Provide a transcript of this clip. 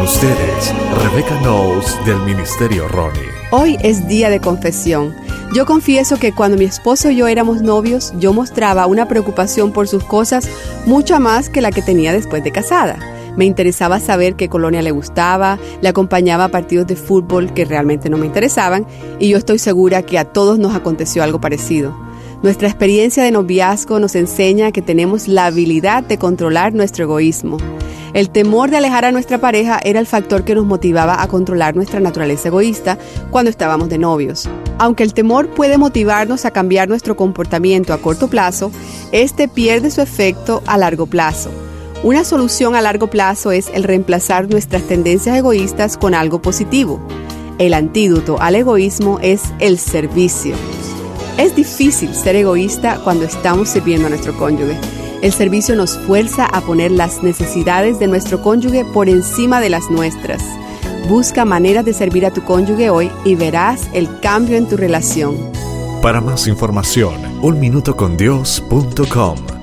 ustedes, Rebecca Knowles del Ministerio Ronnie. Hoy es día de confesión. Yo confieso que cuando mi esposo y yo éramos novios, yo mostraba una preocupación por sus cosas mucho más que la que tenía después de casada. Me interesaba saber qué colonia le gustaba, le acompañaba a partidos de fútbol que realmente no me interesaban, y yo estoy segura que a todos nos aconteció algo parecido. Nuestra experiencia de noviazgo nos enseña que tenemos la habilidad de controlar nuestro egoísmo. El temor de alejar a nuestra pareja era el factor que nos motivaba a controlar nuestra naturaleza egoísta cuando estábamos de novios. Aunque el temor puede motivarnos a cambiar nuestro comportamiento a corto plazo, este pierde su efecto a largo plazo. Una solución a largo plazo es el reemplazar nuestras tendencias egoístas con algo positivo. El antídoto al egoísmo es el servicio. Es difícil ser egoísta cuando estamos sirviendo a nuestro cónyuge. El servicio nos fuerza a poner las necesidades de nuestro cónyuge por encima de las nuestras. Busca maneras de servir a tu cónyuge hoy y verás el cambio en tu relación. Para más información, unminutocondios.com.